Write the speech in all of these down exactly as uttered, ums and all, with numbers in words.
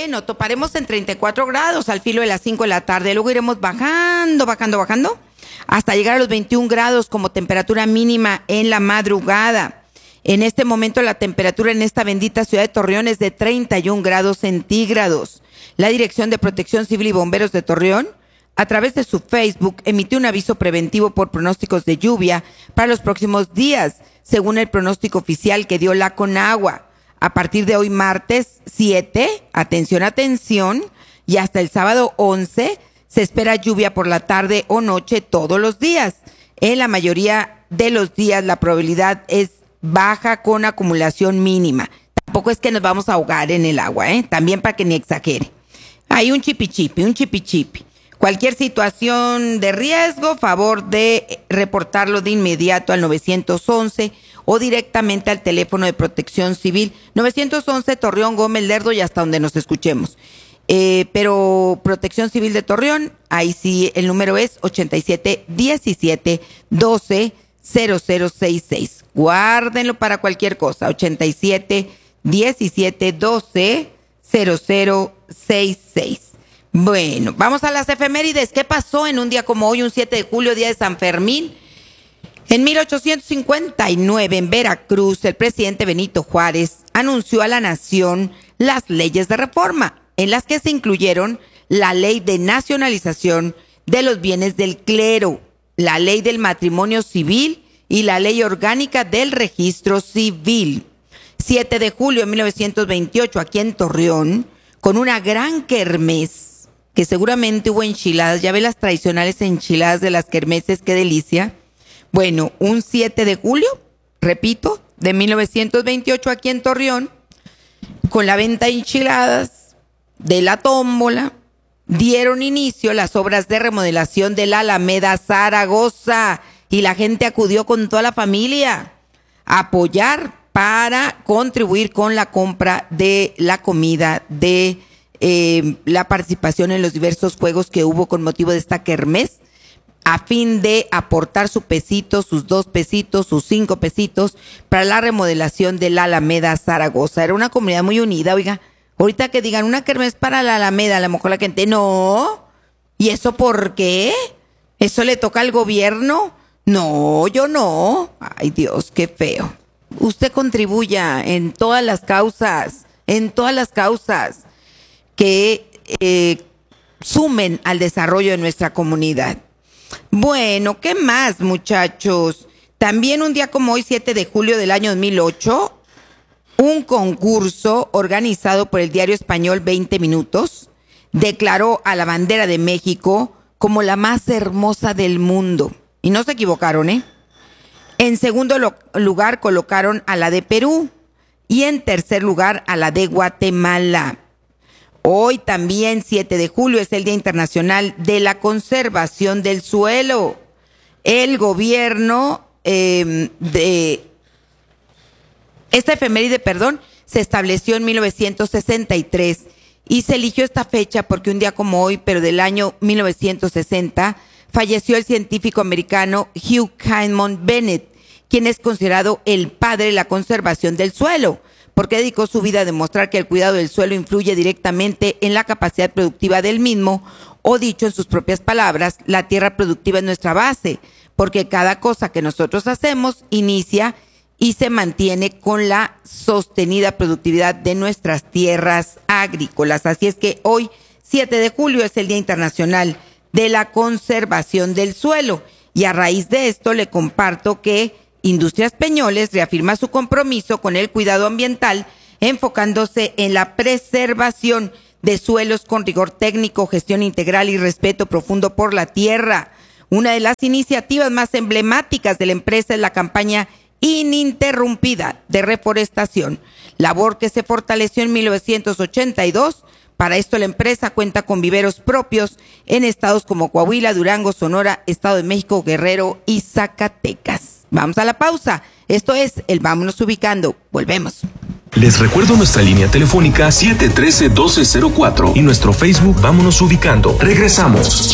Bueno, toparemos en treinta y cuatro grados al filo de las cinco de la tarde. Luego iremos bajando, bajando, bajando, hasta llegar a los veintiún grados como temperatura mínima en la madrugada. En este momento la temperatura en esta bendita ciudad de Torreón es de treinta y un grados centígrados. La Dirección de Protección Civil y Bomberos de Torreón, a través de su Facebook, emitió un aviso preventivo por pronósticos de lluvia para los próximos días, según el pronóstico oficial que dio la Conagua. A partir de hoy martes siete, atención, atención, y hasta el sábado once, se espera lluvia por la tarde o noche todos los días. En la mayoría de los días la probabilidad es baja con acumulación mínima. Tampoco es que nos vamos a ahogar en el agua, ¿eh? También para que ni exagere. Hay un chipichipi, un chipichipi. Cualquier situación de riesgo, favor de reportarlo de inmediato al nueve once o directamente al teléfono de Protección Civil nueve once Torreón, Gómez Lerdo y hasta donde nos escuchemos. Eh, pero Protección Civil de Torreón, ahí sí el número es ochenta y siete diecisiete doce cero cero sesenta y seis. Guárdenlo para cualquier cosa, ochenta y siete diecisiete doce cero cero sesenta y seis. Bueno, vamos a las efemérides. ¿Qué pasó en un día como hoy, un siete de julio, día de San Fermín? En mil ochocientos cincuenta y nueve, en Veracruz, el presidente Benito Juárez anunció a la nación las leyes de reforma, en las que se incluyeron la ley de nacionalización de los bienes del clero, la ley del matrimonio civil y la ley orgánica del registro civil. siete de julio de mil novecientos veintiocho, aquí en Torreón, con una gran kermés, que seguramente hubo enchiladas, ya ve las tradicionales enchiladas de las kermeses, qué delicia. Bueno, un siete de julio, repito, de mil novecientos veintiocho aquí en Torreón, con la venta de enchiladas de la tómbola, dieron inicio las obras de remodelación de la Alameda Zaragoza y la gente acudió con toda la familia a apoyar para contribuir con la compra de la comida, de eh, la participación en los diversos juegos que hubo con motivo de esta kermés, a fin de aportar su pesito, sus dos pesitos, sus cinco pesitos para la remodelación de la Alameda Zaragoza. Era una comunidad muy unida, oiga. Ahorita que digan una kermés para la Alameda, a lo mejor la gente, no. ¿Y eso por qué? ¿Eso le toca al gobierno? No, yo no. Ay, Dios, qué feo. Usted contribuya en todas las causas, en todas las causas que eh, sumen al desarrollo de nuestra comunidad. Bueno, ¿qué más, muchachos? También un día como hoy, siete de julio del año dos mil ocho, un concurso organizado por el diario español veinte minutos declaró a la bandera de México como la más hermosa del mundo. Y no se equivocaron, ¿eh? En segundo lo- lugar colocaron a la de Perú y en tercer lugar a la de Guatemala. Hoy también, siete de julio, es el Día Internacional de la Conservación del Suelo. El gobierno eh, de... Esta efeméride, perdón, se estableció en mil novecientos sesenta y tres y se eligió esta fecha porque un día como hoy, pero del año mil novecientos sesenta, falleció el científico americano Hugh Hindman Bennett, quien es considerado el padre de la conservación del suelo, porque dedicó su vida a demostrar que el cuidado del suelo influye directamente en la capacidad productiva del mismo, o dicho en sus propias palabras, la tierra productiva es nuestra base, porque cada cosa que nosotros hacemos inicia y se mantiene con la sostenida productividad de nuestras tierras agrícolas. Así es que hoy, siete de julio, es el Día Internacional de la Conservación del Suelo, y a raíz de esto le comparto que Industrias Peñoles reafirma su compromiso con el cuidado ambiental, enfocándose en la preservación de suelos con rigor técnico, gestión integral y respeto profundo por la tierra. Una de las iniciativas más emblemáticas de la empresa es la campaña ininterrumpida de reforestación, labor que se fortaleció en mil novecientos ochenta y dos. Para esto la empresa cuenta con viveros propios en estados como Coahuila, Durango, Sonora, Estado de México, Guerrero y Zacatecas. Vamos a la pausa. Esto es el Vámonos Ubicando. Volvemos. Les recuerdo nuestra línea telefónica siete uno tres, uno dos cero cuatro y nuestro Facebook Vámonos Ubicando. Regresamos.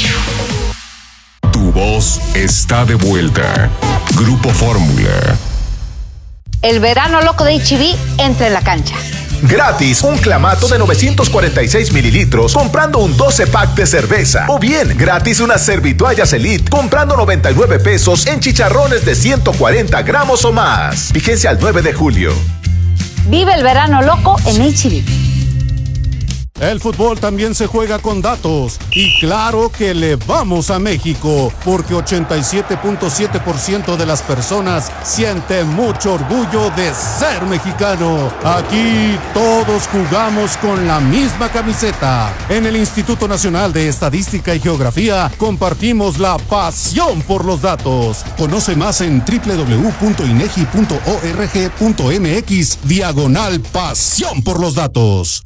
Tu voz está de vuelta. Grupo Fórmula. El verano loco de H E B entra en la cancha. Gratis, un clamato de novecientos cuarenta y seis mililitros comprando un doce pack de cerveza. O bien, gratis unas servitoallas Elite comprando noventa y nueve pesos en chicharrones de ciento cuarenta gramos o más. Vigencia al nueve de julio. Vive el verano loco en H E B. El fútbol también se juega con datos y claro que le vamos a México porque ochenta y siete punto siete por ciento de las personas sienten mucho orgullo de ser mexicano. Aquí todos jugamos con la misma camiseta. En el Instituto Nacional de Estadística y Geografía compartimos la pasión por los datos. Conoce más en doble u doble u doble u punto inegi punto org punto mx diagonal pasión por los datos.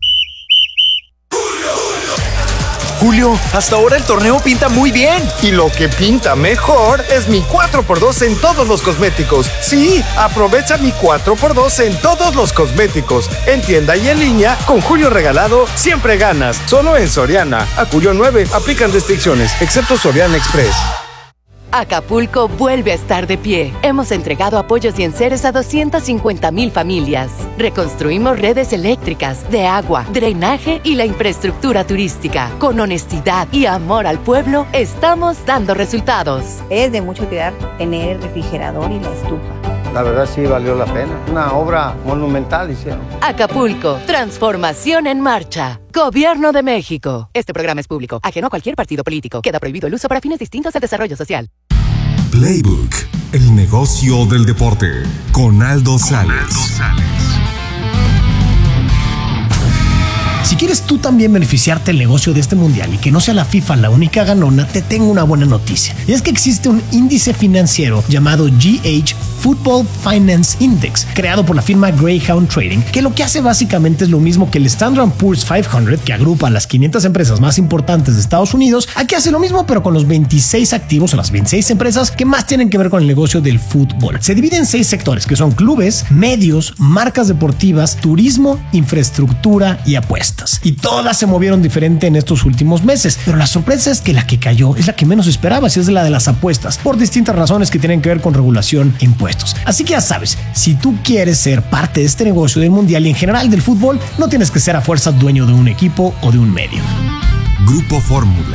Julio, hasta ahora el torneo pinta muy bien. Y lo que pinta mejor es mi cuatro por dos en todos los cosméticos. Sí, aprovecha mi cuatro por dos en todos los cosméticos. En tienda y en línea, con Julio regalado, siempre ganas. Solo en Soriana. A Julio nueve, aplican restricciones, excepto Soriana Express. Acapulco vuelve a estar de pie. Hemos entregado apoyos y enseres a doscientas cincuenta mil familias. Reconstruimos redes eléctricas, de agua, drenaje y la infraestructura turística. Con honestidad y amor al pueblo, estamos dando resultados. Es de mucha utilidad tener el refrigerador y la estufa. La verdad sí valió la pena. Una obra monumental hicieron. Acapulco, transformación en marcha. Gobierno de México. Este programa es público, ajeno a cualquier partido político. Queda prohibido el uso para fines distintos al desarrollo social. Playbook, el negocio del deporte, con Aldo Sales. Si quieres tú también beneficiarte del negocio de este mundial y que no sea la FIFA la única ganona, te tengo una buena noticia. Y es que existe un índice financiero llamado G H Football Finance Index, creado por la firma Greyhound Trading, que lo que hace básicamente es lo mismo que el Standard and Poor's quinientos, que agrupa a las quinientas empresas más importantes de Estados Unidos. Aquí hace lo mismo, pero con los veintiséis activos o las veintiséis empresas que más tienen que ver con el negocio del fútbol. Se divide en seis sectores, que son clubes, medios, marcas deportivas, turismo, infraestructura y apuestas. Y todas se movieron diferente en estos últimos meses, pero la sorpresa es que la que cayó es la que menos esperabas, y es la de las apuestas, por distintas razones que tienen que ver con regulación e impuestos. Así que ya sabes, si tú quieres ser parte de este negocio del mundial y en general del fútbol, no tienes que ser a fuerza dueño de un equipo o de un medio. Grupo Fórmula.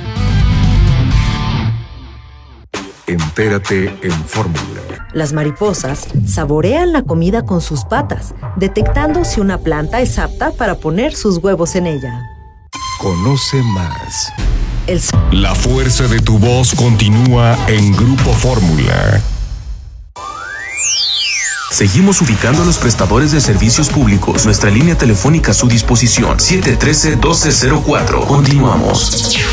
Entérate en Fórmula. Las mariposas saborean la comida con sus patas, detectando si una planta es apta para poner sus huevos en ella. Conoce más. El... La fuerza de tu voz continúa en Grupo Fórmula. Seguimos ubicando a los prestadores de servicios públicos. Nuestra línea telefónica a su disposición, siete uno tres, uno dos cero cuatro. Continuamos.